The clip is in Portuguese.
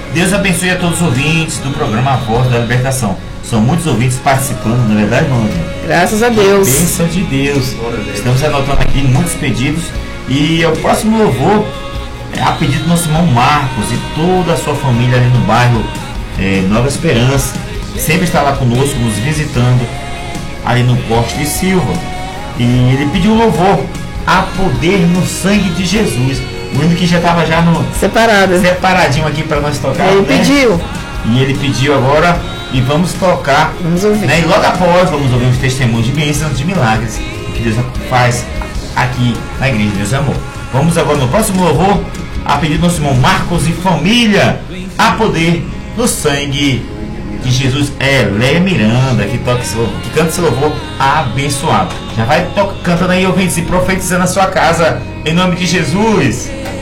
Deus abençoe a todos os ouvintes do programa A Voz da Libertação. São muitos ouvintes participando, não é verdade, irmão? Graças a Deus. Bênção de Deus. Estamos anotando aqui muitos pedidos. E o próximo louvor é a pedido do nosso irmão Marcos e toda a sua família ali no bairro Nova Esperança. Sempre está lá conosco, nos visitando ali no Costa de Silva. E ele pediu um louvor, a poder no sangue de Jesus. O hino que já estava separadinho aqui para nós tocar. Ele pediu. E ele pediu agora e vamos tocar. Vamos ouvir. Né? E logo após vamos ouvir uns testemunhos de bênçãos, de milagres que Deus faz aqui na Igreja de Deus e Amor. Vamos agora no próximo louvor, a pedido do nosso irmão Marcos e família, a poder no sangue de Jesus. Léa Miranda que canta esse louvor abençoado. Já vai cantando aí, ouvintes, e profetizando a sua casa em nome de Jesus.